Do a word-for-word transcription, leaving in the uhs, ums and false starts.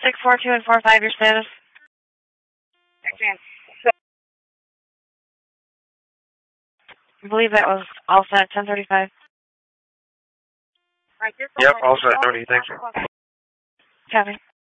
six four two and four five, your status? I believe that was all set, ten thirty-five. Yep, all set, thirty, thanks. Copy.